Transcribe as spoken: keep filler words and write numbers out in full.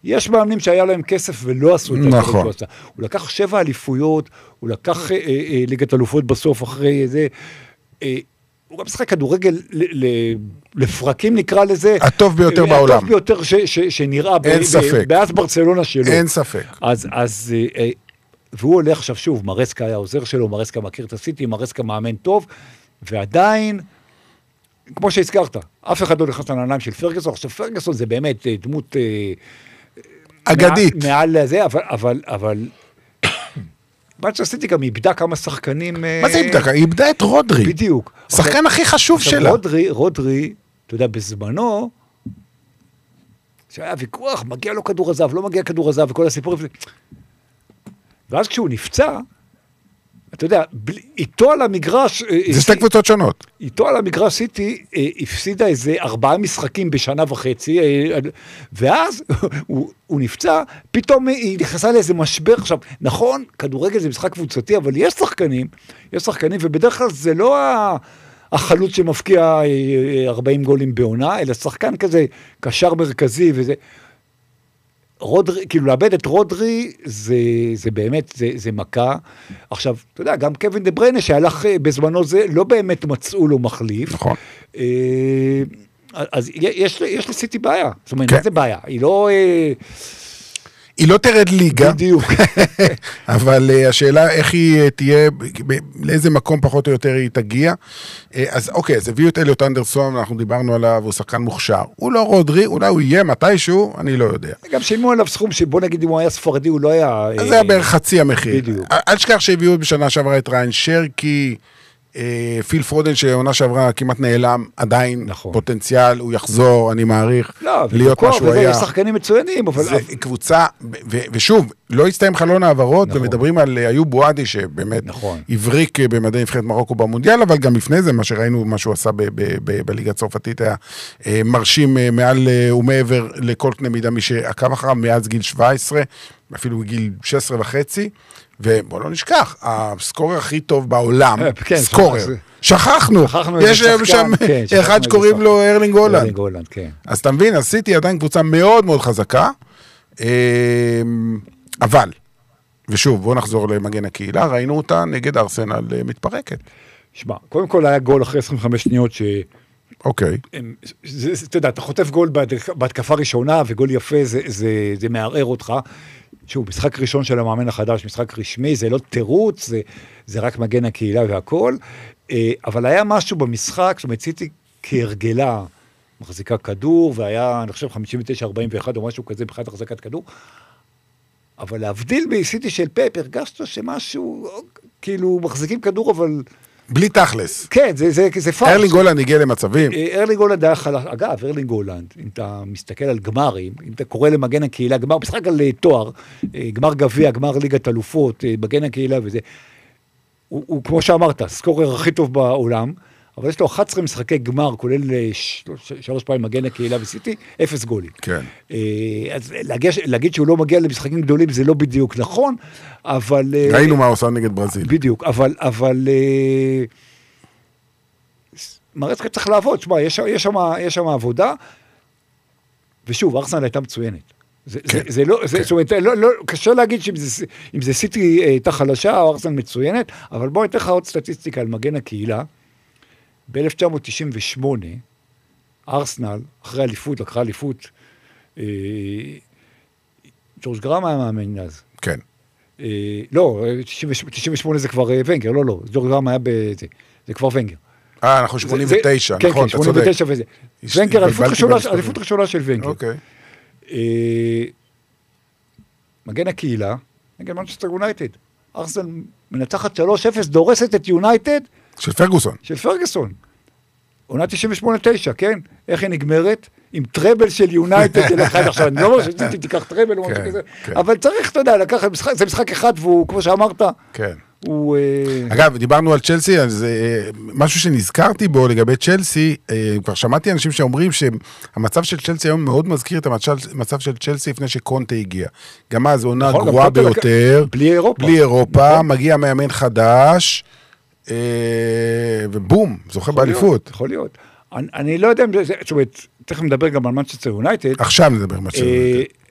יש מאמנים שהיה להם כסף ולא עשו את זה. נכון. שהוא עשה. הוא לקח שבע אליפויות, הוא לקח אה, אה, ליגת אלופות בסוף אחרי זה, אה, הוא גם משחק כדורגל ל, ל, לפרקים נקרא לזה. הטוב ביותר בעולם. הטוב ביותר ש, ש, שנראה אין ב, ספק. באז ברצלונה שלו. אין ספק. אז, אז, אה, והוא הולך עכשיו שוב, מרסקה היה עוזר שלו, מרסקה מכיר את הסיטי, מרסקה מאמן טוב, ועדיין, כמו שהזכרת, אף אחד לא נכנס לנעליים של פרגוסון, עכשיו פרגוסון זה באמת דמות אגדית. מעל זה, אבל, אבל, אבל, מה שעשיתי גם, היא איבדה כמה שחקנים... מה זה איבדה? היא איבדה את רודרי. בדיוק. שחקן הכי חשוב שלה. רודרי, רודרי, אתה יודע, בזמנו, שהיה ויכוח, מגיע לו כדור הזהב, לא מגיע כדור הזהב, וכל הסיפורים, ואז כשהוא נפצע, אתה יודע, איתו על המגרש... זה שתי קבוצות שונות. איתו על המגרש סיטי הפסידה איזה ארבעה משחקים בשנה וחצי, ואז הוא, הוא נפצע, פתאום היא נכנסה לאיזה משבר. עכשיו, נכון, כדורגל זה משחק קבוצתי, אבל יש שחקנים, יש שחקנים, ובדרך כלל זה לא החלוץ שמפקיע ארבעים גולים בעונה, אלא שחקן כזה, קשר מרכזי וזה... רודרי, כאילו לאבד את רודרי זה, זה באמת, זה, זה מכה. עכשיו, אתה יודע, גם קווין דה בריינה שהלך בזמנו זה, לא באמת מצאו לו מחליף. נכון. אז יש, יש לסיטי בעיה. זאת אומרת, כן. זה בעיה. היא לא... היא לא תרד ליגה. בדיוק. אבל uh, השאלה איך היא uh, תהיה, לאיזה מקום פחות או יותר היא תגיע. Uh, אז אוקיי, אז הביאו את אליוט אנדרסון, אנחנו דיברנו עליו, הוא שחקן מוכשר. הוא לא רודרי, אולי הוא יהיה מתישהו, אני לא יודע. גם שימו עליו סכום שבוא נגיד אם הוא היה ספרדי, הוא לא היה... אז זה היה בערך חצי המחיר. בדיוק. אל תשכח שהביאו בשנה שעברה את ריין שרקי, פיל פרודן שעונה שעברה כמעט נעלם, עדיין נכון. פוטנציאל, הוא יחזור, אני מעריך, לא, להיות מה שהוא היה. יש שחקנים מצוינים, אבל... זה קבוצה, ו- ושוב, לא הסתיים חלון העברות, נכון. ומדברים על איוב בועדי, שבאמת נכון. הבריק במדעי נבחרת מרוקו במונדיאל, אבל גם לפני זה, מה שראינו, מה שהוא עשה ב- ב- ב- בליגה הצרפתית, היה מרשים מעל ומעבר לכל קנה מידה, מי שעקב אחריו מאז גיל שבע עשרה, אפילו בגיל שש עשרה וחצי, ובוא לא נשכח, הסקורר הכי טוב בעולם, כן, סקורר. שכחנו, שכחנו יש שם כן, אחד שקוראים לו ארלינג הולנד. ארלינג הולנד, כן. אז אתה מבין, עשיתי עדיין קבוצה מאוד מאוד חזקה, אבל, ושוב, בואו נחזור למגן הקהילה, ראינו אותה נגד ארסנל מתפרקת. שמע, קודם כל היה גול אחרי עשרים וחמש שניות ש... אוקיי. אתה יודע, אתה חוטף גול בהתקפה ראשונה, וגול יפה, זה מערער אותך. שוב, משחק ראשון של המאמן החדש, משחק רשמי, זה לא תירוץ, זה, זה רק מגן הקהילה והכל, אבל היה משהו במשחק, זאת אומרת, סיטי כהרגלה, מחזיקה כדור, והיה, אני חושב, חמישים ותשע ארבעים ואחת או משהו כזה, בכלל החזקת כדור, אבל להבדיל בסיטי של פפ, הרגשת שמשהו, כאילו, מחזיקים כדור, אבל... בלי תכלס. כן, זה, זה, זה פרש. ארלינג הולנד הגיע למצבים. ארלינג הולנד היה חלש, אגב, ארלינג הולנד, אם אתה מסתכל על גמרים, אם אתה קורא למגן הקהילה, גמר, משחק על תואר, גמר גביע, גמר ליגת אלופות, מגן הקהילה וזה, הוא, הוא כמו שאמרת, סקורר הכי טוב בעולם, אבל יש לו אחת עשרה משחקי גמר, כולל שלוש, שלוש פעמים מגן הקהילה וסיטי, אפס גולים. כן. אז להגיד, להגיד שהוא לא מגיע למשחקים גדולים, זה לא בדיוק נכון, אבל... ראינו מה עושה נגד ברזיל. בדיוק, אבל... אבל מרסקה צריך לעבוד, שמה, יש, יש שם, יש שם עבודה, ושוב, ארסנל הייתה מצוינת. זה, כן, זה, זה לא, זה, כן. זאת אומרת, לא, לא, קשה להגיד שאם זה, אם זה סיטי הייתה חלשה, או ארסנל מצוינת, אבל בואו ניתן לך עוד סטטיסטיקה על מגן הקהילה. ב-אלף תשע מאות תשעים ושמונה, ארסנל, אחרי אליפות, לקחה אליפות, אה, ג'ורג' גראם היה מאמן אז. כן. אה, לא, תשעים ושמונה זה כבר ונגר, לא, לא, ג'ורג' גראם היה בזה, זה כבר ונגר. אה, אנחנו שמונים ותשע, כן, נכון, כן, שמונים ותשע וזה. ונגר, אליפות ראשונה של ונגר. אוקיי. מגן הקהילה, נגד מנצ'סטר יונייטד. ארסנל מנצחת שלוש אפס, דורסת את יונייטד. של פרגוסון. של פרגוסון. עונה תשעים ושמונה תשע, כן? איך היא נגמרת? עם טראבל של יונייטד אל אחד. עכשיו, אני לא אומר שציטי תיקח טראבל או משהו כזה, אבל צריך, אתה יודע, לקחת, זה משחק אחד, והוא, כמו שאמרת, כן. הוא... אגב, דיברנו על צ'לסי, אז משהו שנזכרתי בו לגבי צ'לסי, כבר שמעתי אנשים שאומרים שהמצב של צ'לסי היום מאוד מזכיר את המצב של צ'לסי לפני שקונטה הגיע. גם אז עונה גרועה ביותר, בלי אירופה. בלי אירופה, מגיע מאמן חדש, ובום, זוכה באליפות. יכול להיות. אני לא יודע אם זה, זאת אומרת, תכף נדבר גם על מנצ'סטר יונייטד. עכשיו נדבר על מנצ'סטר יונייטד.